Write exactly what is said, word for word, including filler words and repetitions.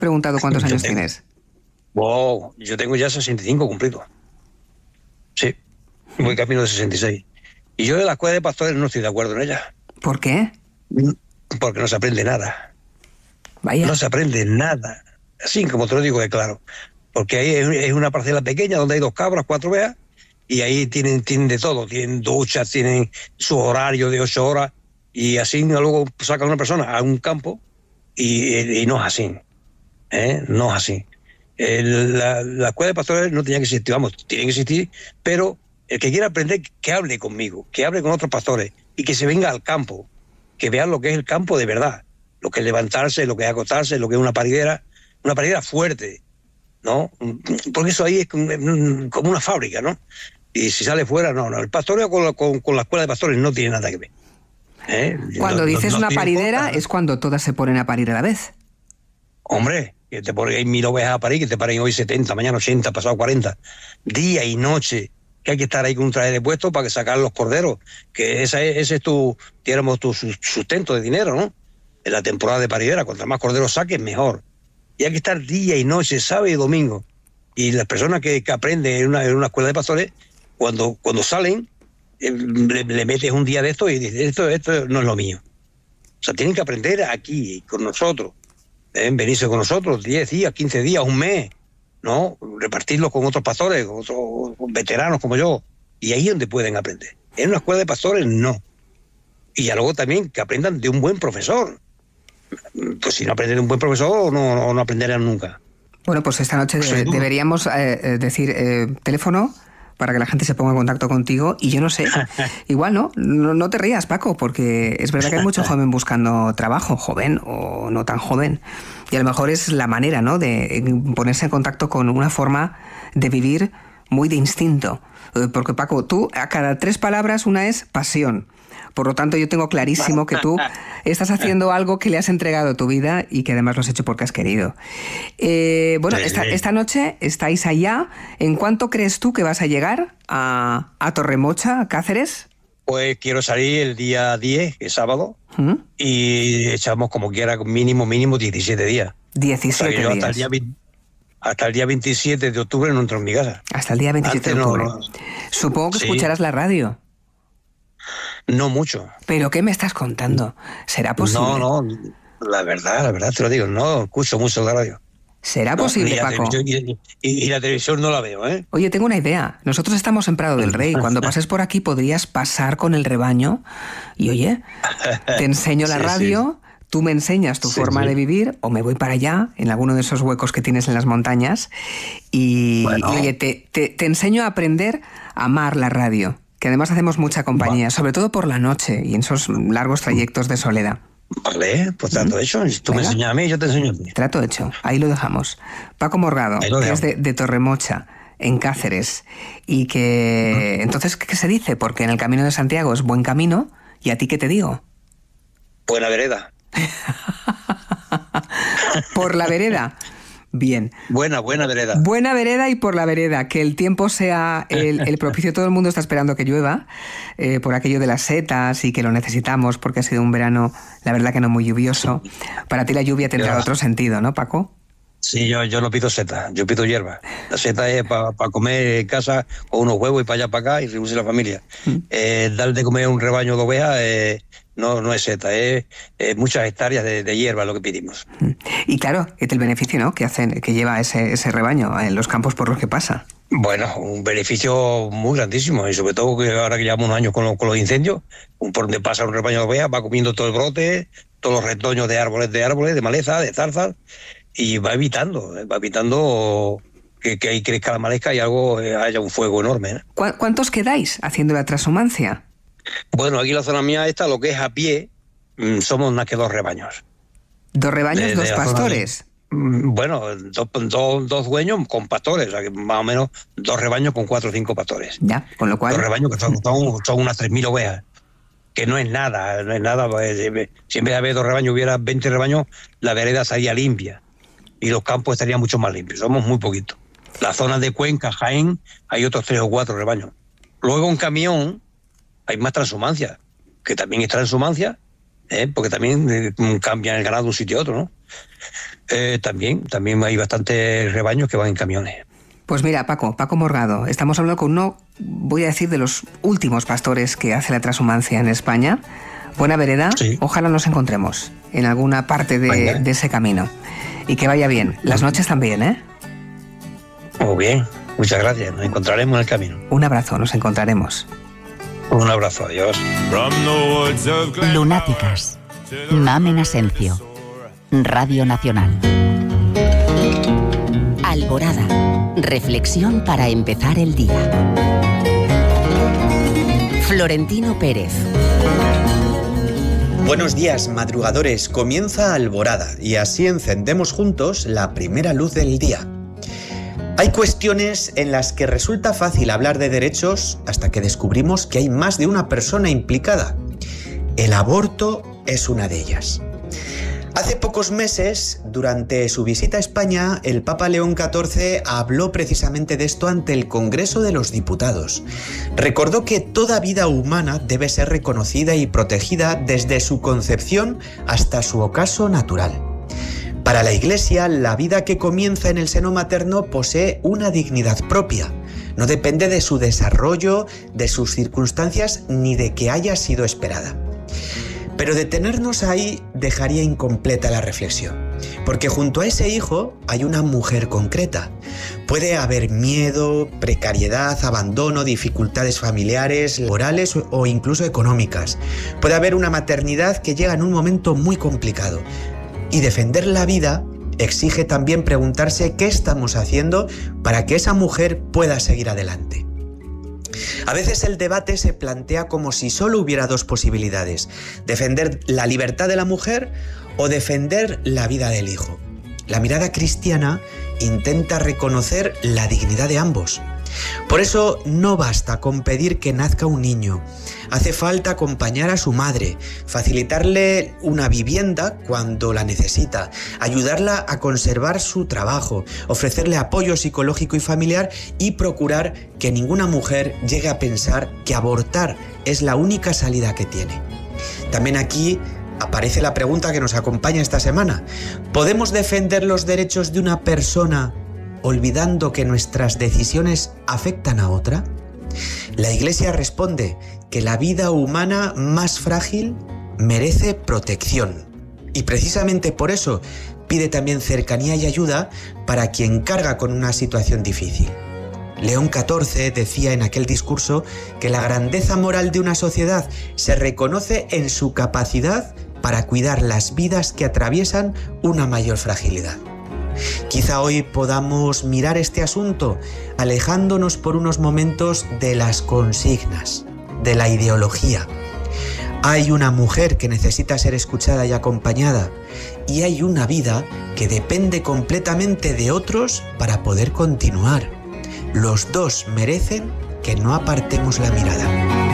preguntado cuántos Yo años tengo- tienes. Wow, yo tengo ya sesenta y cinco cumplidos. Sí, voy camino de sesenta y seis. Y yo de la escuela de pastores no estoy de acuerdo en ella. ¿Por qué? Porque no se aprende nada. Vaya. No se aprende nada. Así como te lo digo de claro. Porque ahí es es una parcela pequeña donde hay dos cabras, cuatro ovejas, y ahí tienen, tienen de todo. Tienen duchas, tienen su horario de ocho horas, y así luego sacan a una persona a un campo, y, y no es así. ¿eh? No es así. El- la, la escuela de pastores no tenía que existir, vamos, tiene que existir, pero el que quiera aprender, que hable conmigo, que hable con otros pastores, y que se venga al campo, que vean lo que es el campo de verdad, lo que es levantarse, lo que es acostarse, lo que es una paridera, una paridera fuerte, ¿no? Porque eso ahí es como como una fábrica, ¿no? Y si sale fuera, no, no. El pastoreo con la, con, con la escuela de pastores no tiene nada que ver. ¿eh? Cuando No- no- dices no una te paridera importa. es cuando todas se ponen a parir a la vez. Hombre, que te ponen ahí mil ovejas a parir, que te paren hoy setenta, mañana ochenta, pasado cuarenta. Día y noche, que hay que estar ahí con un traje de puesto para que sacar los corderos. Que esa es, ese es tu, digamos, tu sus- sustento de dinero, ¿no? En la temporada de paridera, cuanto más corderos saques, mejor. Y hay que estar día y noche, sábado y domingo. Y las personas que, que aprenden en una, en una escuela de pastores, cuando, cuando salen, eh, le, le metes un día de esto y dices, esto, esto no es lo mío. O sea, tienen que aprender aquí, con nosotros. ¿eh? Venirse con nosotros diez días, quince días, un mes, ¿no? Repartirlo con otros pastores, con otros con veteranos como yo. Y ahí es donde pueden aprender. En una escuela de pastores, no. Y ya luego también que aprendan de un buen profesor. Pues si no aprenden de un buen profesor, no, no, no aprenderán nunca. Bueno, pues esta noche Sí, de- tú. deberíamos eh, eh, decir eh, teléfono para que la gente se ponga en contacto contigo. Y yo no sé, igual no, no, no te rías, Paco, porque es verdad que hay mucho joven buscando trabajo, joven o no tan joven. Y a lo mejor es la manera, ¿no?, de eh, ponerse en contacto con una forma de vivir muy de instinto. Eh, Porque, Paco, tú a cada tres palabras una es pasión. Por lo tanto, yo tengo clarísimo que tú estás haciendo algo que le has entregado a tu vida y que además lo has hecho porque has querido. Eh, bueno, Sí, esta, sí. esta noche estáis allá. ¿En cuánto crees tú que vas a llegar a, a Torremocha, a Cáceres? Pues quiero salir el día diez, que es sábado, ¿Mm? y echamos como quiera mínimo, mínimo diecisiete días. O sea, que diecisiete yo hasta días. el, día, veinte hasta el día veintisiete de octubre no entro en mi casa. Hasta el día veintisiete de Antes no, octubre. no. Supongo que Sí. escucharás la radio. No mucho. ¿Pero qué me estás contando? ¿Será posible? No, no, la verdad, la verdad te lo digo, no escucho mucho la radio. ¿Será No, posible, ni la Paco? televisión, y, y- y la televisión no la veo, ¿eh? Oye, tengo una idea. Nosotros estamos en Prado del Rey. Cuando pases por aquí podrías pasar con el rebaño y, oye, te enseño la Sí, radio, tú me enseñas tu Sí, forma sí. de vivir, o me voy para allá, en alguno de esos huecos que tienes en las montañas, y, Bueno. y, oye, te, te- te enseño a aprender a amar la radio, que además hacemos mucha compañía, sobre todo por la noche y en esos largos trayectos de soledad. Vale, pues tanto hecho. Si tú me Venga. enseñas a mí, yo te enseño a ti. Trato hecho. Ahí lo dejamos. Paco Morgado, Ahí lo que es de, dejamos. de Torremocha, en Cáceres. Y que... Entonces, ¿qué, qué se dice? Porque en el Camino de Santiago es buen camino. ¿Y a ti qué te digo? Buena vereda. Por la vereda. Bien. Buena, buena vereda. Buena vereda y por la vereda. Que el tiempo sea el, el propicio. Todo el mundo está esperando que llueva eh, por aquello de las setas y que lo necesitamos porque ha sido un verano, la verdad que no muy lluvioso. Para ti la lluvia tendrá Ya. otro sentido, ¿no, Paco? Sí, yo, yo no pido seta, yo pido hierba. La seta es para comer en casa con unos huevos y para allá para acá y reunirse la familia. Mm. Eh, dar de comer a un rebaño de ovejas eh, no, no es seta, es eh, muchas hectáreas de, de hierba lo que pedimos. Y claro, el beneficio, ¿no?, que hacen, que lleva ese, ese rebaño en los campos por los que pasa. Bueno, un beneficio muy grandísimo y sobre todo que ahora que llevamos unos años con, lo- con los incendios, un por donde pasa un rebaño de ovejas va comiendo todo el brote, todos los retoños de árboles, de árboles, de maleza, de zarzas y va evitando, eh, va evitando que, que ahí crezca la maleza y algo eh, haya un fuego enorme. ¿eh? ¿Cu- ¿Cuántos quedáis haciendo la transhumancia? Bueno, aquí en la zona mía esta, lo que es a pie, mm, somos más que dos rebaños. Dos rebaños, De- de dos la zona de- pastores. Mm, Bueno, dos, dos, dos dueños con pastores, o sea que más o menos dos rebaños con cuatro o cinco pastores. Ya, con lo Dos cual... rebaños que son, son, son unas tres mil ovejas, que no es nada, no es nada. Pues, eh, si en vez de haber dos rebaños hubiera veinte rebaños, la vereda estaría limpia y los campos estarían mucho más limpios. Somos muy poquitos. Las zonas de Cuenca, Jaén, hay otros tres o cuatro rebaños. Luego en camión hay más transhumancia, que también es transhumancia, ¿eh? porque también eh, cambian el ganado de un sitio a otro, ¿no? eh, también, también hay bastantes rebaños que van en camiones. Pues mira, Paco, Paco Morgado, estamos hablando con uno, voy a decir, de los últimos pastores que hace la transhumancia en España. Buena vereda, sí. Ojalá nos encontremos en alguna parte de, de ese camino. Y que vaya bien. Las noches también, ¿eh? Muy bien, muchas gracias. Nos encontraremos en el camino. Un abrazo, nos encontraremos. Un abrazo, adiós. Lunáticas. Mamen Asencio. Radio Nacional. Alborada. Reflexión para empezar el día. Florentino Pérez. Buenos días, madrugadores. Comienza Alborada y así encendemos juntos la primera luz del día. Hay cuestiones en las que resulta fácil hablar de derechos hasta que descubrimos que hay más de una persona implicada. El aborto es una de ellas. Hace pocos meses, durante su visita a España, el Papa León catorce habló precisamente de esto ante el Congreso de los Diputados. Recordó que toda vida humana debe ser reconocida y protegida desde su concepción hasta su ocaso natural. Para la Iglesia, la vida que comienza en el seno materno posee una dignidad propia. No depende de su desarrollo, de sus circunstancias, ni de que haya sido esperada. Pero detenernos ahí dejaría incompleta la reflexión, porque junto a ese hijo hay una mujer concreta. Puede haber miedo, precariedad, abandono, dificultades familiares, laborales o incluso económicas. Puede haber una maternidad que llega en un momento muy complicado. Y defender la vida exige también preguntarse qué estamos haciendo para que esa mujer pueda seguir adelante. A veces el debate se plantea como si solo hubiera dos posibilidades: defender la libertad de la mujer o defender la vida del hijo. La mirada cristiana intenta reconocer la dignidad de ambos. Por eso no basta con pedir que nazca un niño. Hace falta acompañar a su madre, facilitarle una vivienda cuando la necesita, ayudarla a conservar su trabajo, ofrecerle apoyo psicológico y familiar y procurar que ninguna mujer llegue a pensar que abortar es la única salida que tiene. También aquí aparece la pregunta que nos acompaña esta semana. ¿Podemos defender los derechos de una persona olvidando que nuestras decisiones afectan a otra? La Iglesia responde que la vida humana más frágil merece protección. Y precisamente por eso pide también cercanía y ayuda para quien carga con una situación difícil. León catorce decía en aquel discurso que la grandeza moral de una sociedad se reconoce en su capacidad para cuidar las vidas que atraviesan una mayor fragilidad. Quizá hoy podamos mirar este asunto alejándonos por unos momentos de las consignas, de la ideología. Hay una mujer que necesita ser escuchada y acompañada, y hay una vida que depende completamente de otros para poder continuar. Los dos merecen que no apartemos la mirada.